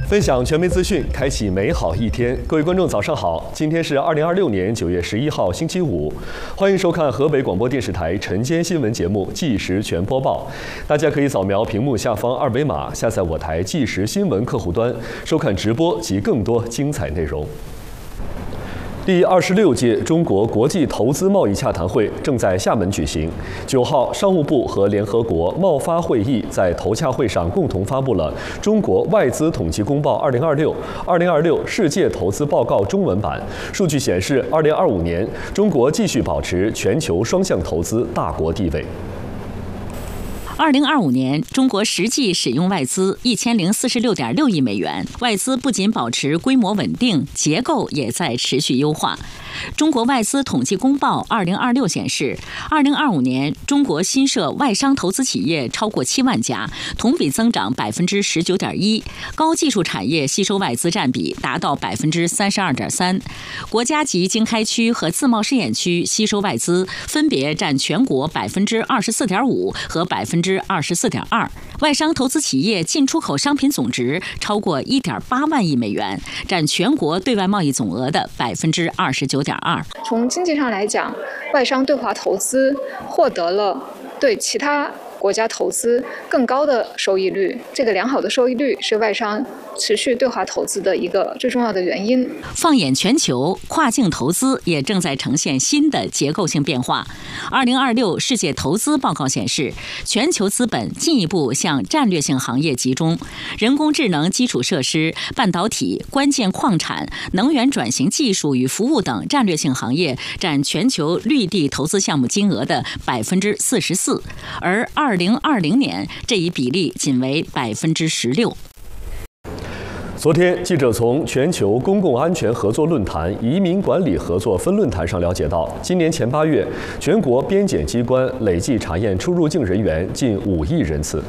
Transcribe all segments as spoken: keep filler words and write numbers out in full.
分享全媒资讯，开启美好一天。各位观众，早上好！今天是二零二六年九月十一号，星期五。欢迎收看河北广播电视台晨间新闻节目《即时全播报》。大家可以扫描屏幕下方二维码，下载我台即时新闻客户端，收看直播及更多精彩内容。第二十六届中国国际投资贸易洽谈会正在厦门举行。九号，商务部和联合国贸发会议在投洽会上共同发布了《中国外资统计公报二零二六》二零二六世界投资报告中文版。数据显示，二零二五年中国继续保持全球双向投资大国地位。 二零二五年，中国实际使用外资一千零四十六点六亿美元，外资不仅保持规模稳定，结构也在持续优化。中国外资统计公报二零二六显示，二零二五年中国新设外商投资企业超过七万家，同比增长百分之十九点一，高技术产业吸收外资占比达到百分之三十二点三，国家级经开区和自贸试验区吸收外资分别占全国百分之二十四点五和百分之二十四点二，外商投资企业进出口商品总值超过一点八万亿美元，占全国对外贸易总额的百分之二十九点二。 从经济上来讲，外商对华投资获得了对其他国家投资更高的收益率，这个良好的收益率是外商持续对华投资的一个最重要的原因。 放眼全球，跨境投资也正在呈现新的结构性变化。二零二六世界投资报告显示，全球资本进一步向战略性行业集中，人工智能基础设施、半导体、关键矿产、能源转型技术与服务等战略性行业占全球绿地投资项目金额的百分之四十四，而二零二零年这一比例仅为百分之十六。 昨天，记者从全球公共安全合作论坛移民管理合作分论坛上了解到，今年前八月，全国边检机关累计查验出入境人员近五亿人次。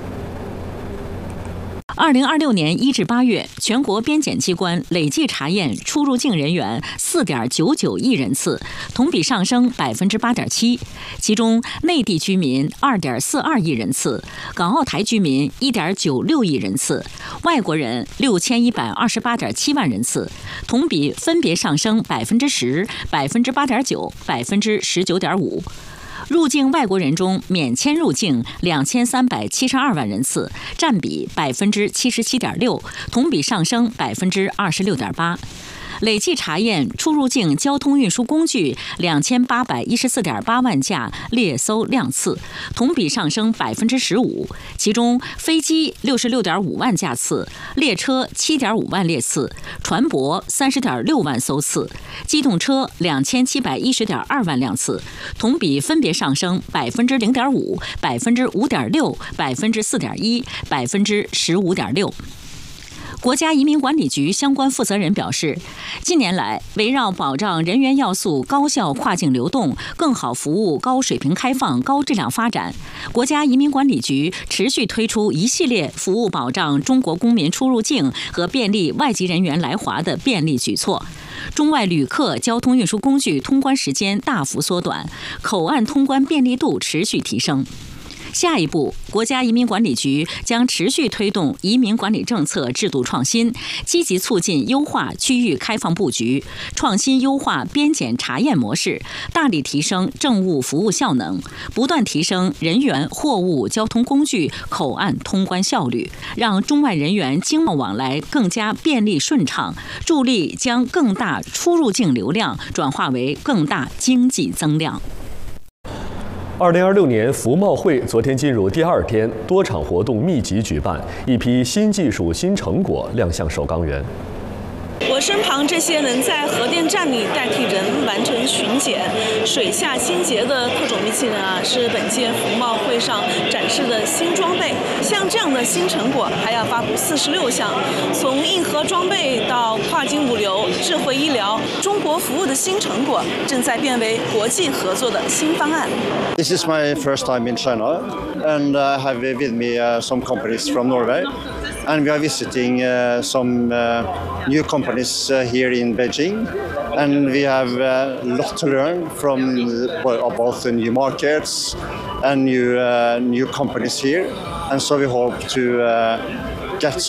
二零二六年一至八月，全国边检机关累计查验出入境人员四点九九亿人次，同比上升百分之八点七。其中，内地居民二点四二亿人次，港澳台居民一点九六亿人次，外国人六千一百二十八点七万人次，同比分别上升百分之十、百分之八点九、百分之十九点五。入境外国人中，免签入境两千三百七十二万人次，占比百分之七十七点六，同比上升百分之二十六点八。累计查验出入境交通运输工具两千八百一十四点八万架列搜辆次，同比上升百分之十五。其中，飞机六十六点五万架次，列车七点五万列次，船舶三十点六万艘次，机动车两千七百一十点二万辆次，同比分别上升百分之零点五、百分之五点六、百分之四点一、百分之十五点六。国家移民管理局相关负责人表示，近年来，围绕保障人员要素高效跨境流动，更好服务高水平开放、高质量发展，国家移民管理局持续推出一系列服务保障中国公民出入境和便利外籍人员来华的便利举措。中外旅客交通运输工具通关时间大幅缩短，口岸通关便利度持续提升。下一步，国家移民管理局将持续推动移民管理政策制度创新，积极促进优化区域开放布局，创新优化边检查验模式，大力提升政务服务效能，不断提升人员、货物、交通工具、口岸通关效率，让中外人员经贸往来更加便利顺畅，助力将更大出入境流量转化为更大经济增量。 二零二六年服贸会昨天进入第二天，多场活动密集举办，一批新技术、新成果亮相首钢园。 我身旁这些能在核电站里代替人完成巡检、水下清洁的特种机器人啊，是本届服贸会上展示的新装备。像这样的新成果还要发布四十六项，从硬核装备到跨境物流、智慧医疗，中国服务的新成果正在变为国际合作的新方案。 This is my first time in China, and I have with me uh, some companies from Norway. And we are visiting uh, some uh, new companies uh, here in Beijing, and we have a lot to learn from well, both the new markets and new uh, new companies here. And so we hope to uh, get